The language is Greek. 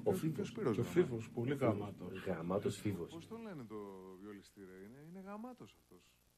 Ο Φίβος. Και ο Φίβος, πολύ γαμάτος. Γαμάτος Φίβος. Πώς τον λένε το βιολιστή, ρε, είναι γαμάτος αυτός.